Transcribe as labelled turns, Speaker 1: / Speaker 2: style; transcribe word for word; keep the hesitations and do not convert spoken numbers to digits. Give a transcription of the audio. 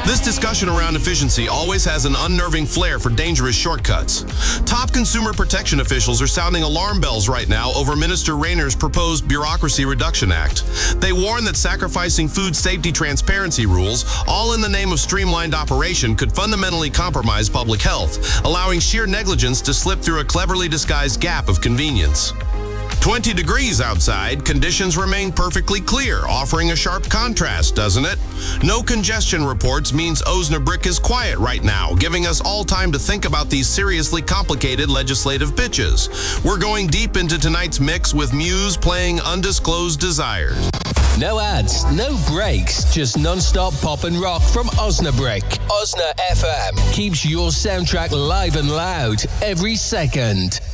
Speaker 1: This discussion around efficiency always has an unnerving flair for dangerous shortcuts. Top consumer protection officials are sounding alarm bells right now over Minister Rayner's proposed Bureaucracy Reduction Act. They warn that sacrificing food safety transparency rules, all in the name of streamlined operation, could fundamentally compromise public health, allowing sheer negligence to slip through a cleverly disguised gap of convenience. twenty degrees outside, conditions remain perfectly clear, offering a sharp contrast, doesn't it? No congestion reports means Osnabrick is quiet right now, giving us all time to think about these seriously complicated legislative pitches. We're going deep into tonight's mix with Muse playing Undisclosed Desires.
Speaker 2: No ads, no breaks, just non-stop pop and rock from Osnabrick. Osna F M keeps your soundtrack live and loud every second.